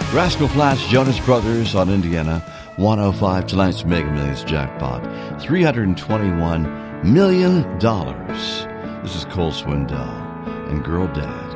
Rascal Flatts, Jonas Brothers on Indiana 105. Tonight's Mega Millions jackpot, $321 million. This is Cole Swindell and Girl Dad.